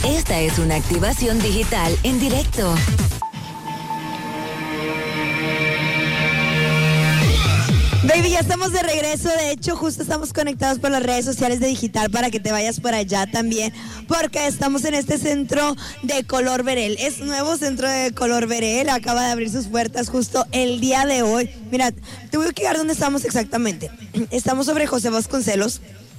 Esta es una activación digital en directo. Baby, ya estamos de regreso. De hecho, justo estamos conectados por las redes sociales de Digital para que te vayas por allá también, porque estamos en este centro de Color Verel. Es nuevo centro de Color Verel, acaba de abrir sus puertas justo el día de hoy. Mira, te voy a explicar dónde estamos exactamente. Estamos sobre José Vasconcelos,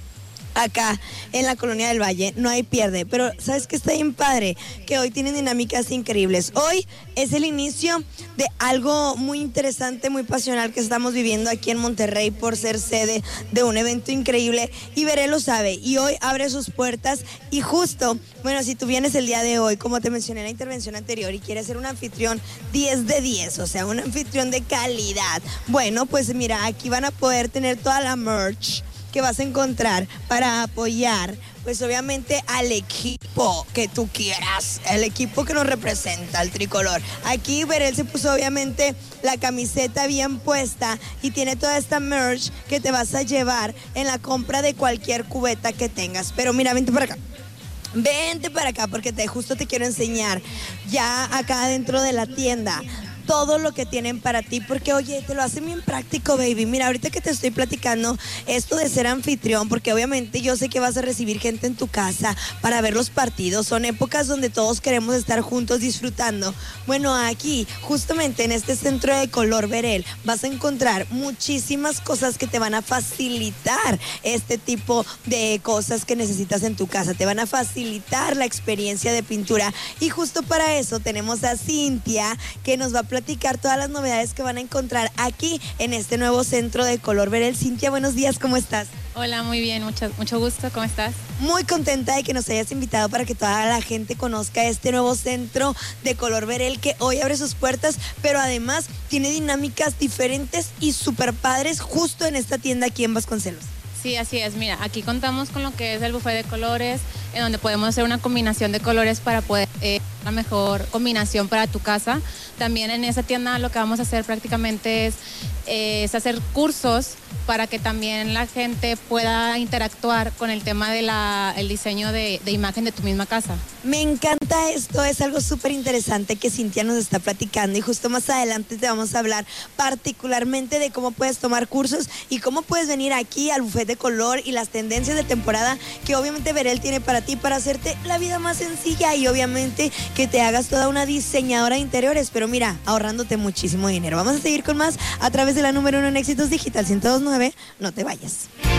acá en la Colonia del Valle. No hay pierde, pero ¿sabes qué está bien padre? Que hoy tienen dinámicas increíbles. Hoy es el inicio de algo muy interesante, muy pasional que estamos viviendo aquí en Monterrey por ser sede de un evento increíble, y Verel lo sabe, y hoy abre sus puertas. Y justo, bueno, si tú vienes el día de hoy, como te mencioné en la intervención anterior, y quieres ser un anfitrión 10 de 10, o sea, un anfitrión de calidad, bueno, pues mira, aquí van a poder tener toda la merch que vas a encontrar para apoyar, pues obviamente al equipo que tú quieras, el equipo que nos representa, el tricolor. Aquí Verel se puso obviamente la camiseta bien puesta y tiene toda esta merch que te vas a llevar en la compra de cualquier cubeta que tengas. Pero mira, vente para acá. Vente para acá porque justo te quiero enseñar ya acá dentro de la tienda todo lo que tienen para ti, porque oye, te lo hacen bien práctico, baby. Mira, ahorita que te estoy platicando esto de ser anfitrión, porque obviamente yo sé que vas a recibir gente en tu casa para ver los partidos, son épocas donde todos queremos estar juntos disfrutando. Bueno, aquí, justamente en este centro de Color Verel, vas a encontrar muchísimas cosas que te van a facilitar este tipo de cosas que necesitas en tu casa, te van a facilitar la experiencia de pintura, y justo para eso tenemos a Cintia, que nos va a platicar todas las novedades que van a encontrar aquí en este nuevo centro de Color Verel. Cintia, buenos días, ¿cómo estás? Hola, muy bien, mucho gusto, ¿cómo estás? Muy contenta de que nos hayas invitado para que toda la gente conozca este nuevo centro de Color Verel que hoy abre sus puertas, pero además tiene dinámicas diferentes y súper padres justo en esta tienda aquí en Vasconcelos. Sí, así es. Mira, aquí contamos con lo que es el buffet de colores, en donde podemos hacer una combinación de colores para poder la mejor combinación para tu casa. También en esa tienda lo que vamos a hacer prácticamente es hacer cursos para que también la gente pueda interactuar con el tema de el diseño de imagen de tu misma casa. Me encanta esto, es algo súper interesante que Cintia nos está platicando, y justo más adelante te vamos a hablar particularmente de cómo puedes tomar cursos y cómo puedes venir aquí al buffet de color y las tendencias de temporada que obviamente Verel tiene para ti, para hacerte la vida más sencilla y obviamente que te hagas toda una diseñadora de interiores, pero mira, ahorrándote muchísimo dinero. Vamos a seguir con más a través de la número 1 en Éxitos Digital 102.9. No te vayas.